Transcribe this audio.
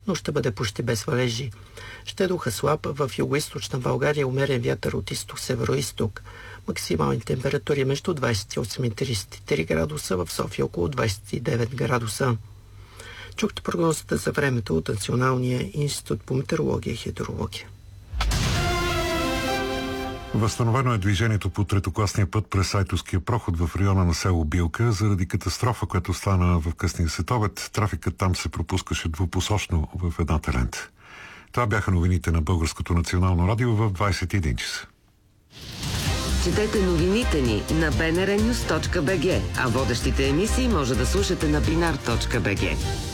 но ще бъде почти без валежи. Ще духа слаб, в югоизточна България умерен вятър от изток-северо-изток. Максимални температури между 28 и 33 градуса, в София около 29 градуса. Чухте прогнозата за времето от Националния институт по метеорология и хидрология. Възстановено е движението по третокласния път през Айтоския проход в района на село Билка. Заради катастрофа, която стана в късния следобед, трафикът там се пропускаше двупосочно в едната лента. Това бяха новините на Българското национално радио в 21 часа. Четете новините ни на bnrnews.bg, а водещите емисии може да слушате на binar.bg.